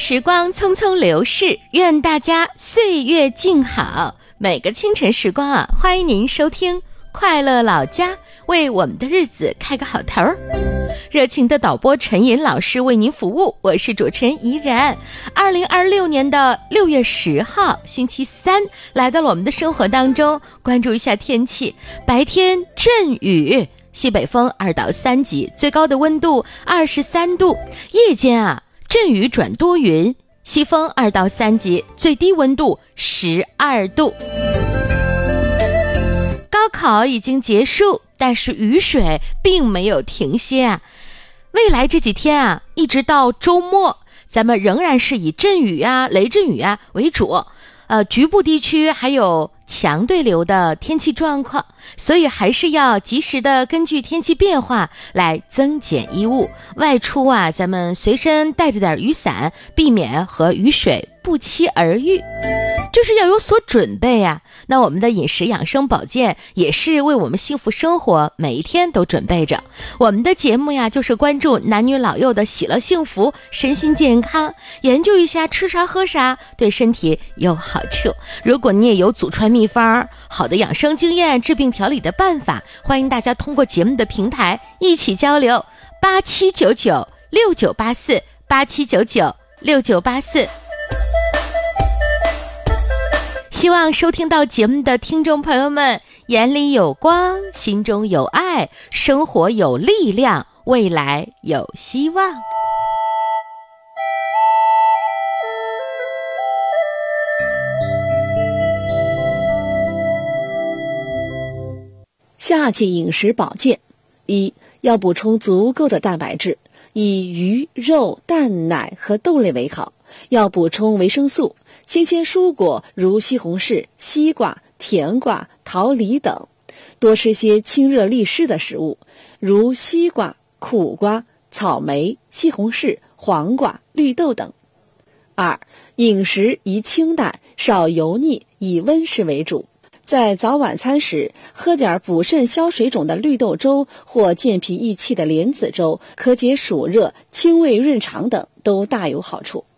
时光匆匆流逝，愿大家岁月静好。每个清晨时光啊，欢迎您收听快乐老家，为我们的日子开个好头。热情的导播陈寅老师为您服务，我是主持人怡然。2026年的6月10号星期三来到了我们的生活当中，关注一下天气。白天阵雨，西北风2到3级，最高的温度23度。夜间啊，阵雨转多云，西风2到3级，最低温度12度。高考已经结束，但是雨水并没有停歇啊。未来这几天啊，一直到周末，咱们仍然是以阵雨啊、雷阵雨啊为主。局部地区还有强对流的天气状况，所以还是要及时的根据天气变化来增减衣物。外出啊，咱们随身带着点雨伞，避免和雨水不期而遇，就是要有所准备啊。那我们的饮食养生保健也是为我们幸福生活每一天都准备着。我们的节目呀，就是关注男女老幼的喜乐幸福、身心健康，研究一下吃啥喝啥对身体有好处。如果你也有祖传秘方、好的养生经验、治病调理的办法，欢迎大家通过节目的平台一起交流。87996984 87996984。希望收听到节目的听众朋友们眼里有光，心中有爱，生活有力量，未来有希望。 夏季饮食保健：一、要补充足够的蛋白质，以鱼、肉、蛋、奶和豆类为好，要补充维生素。新鲜蔬果如西红柿、西瓜、甜瓜、桃李等，多吃些清热利湿的食物，如西瓜、苦瓜、草莓、西红柿、黄瓜、绿豆等。二、饮食宜清淡，少油腻，以温食为主。在早晚餐时，喝点补肾消水肿的绿豆粥或健脾益气的莲子粥，可解暑热、清胃润肠等，都大有好处。